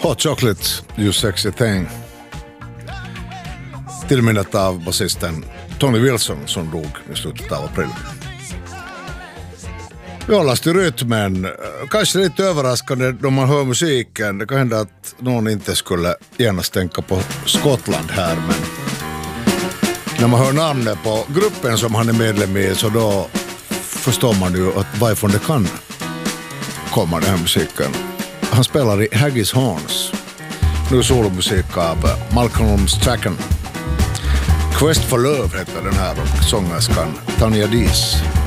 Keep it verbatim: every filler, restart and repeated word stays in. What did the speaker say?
Hot Chocolate, You Sexy Thing. Tillminnet av basisten Tony Wilson som dog i slutet av april. Vi hållas till rytmen. Kanske lite överraskande då man hör musiken. Det kan hända att någon inte skulle genast tänka på Skottland här, men när man hör namnet på gruppen som han är medlem i, så då förstår man ju att varifrån det kan komma den här musiken. Han spelar i Haggis Horns. Nu solomusik av Malcolm Strachan. Quest for Love heter den här, och sångerskan Tanya Dees.